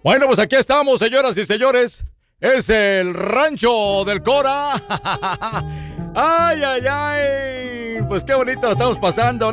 Bueno, pues aquí estamos, señoras y señores. Es el rancho del Cora. Ay, ay, ay. Pues qué bonito lo estamos pasando.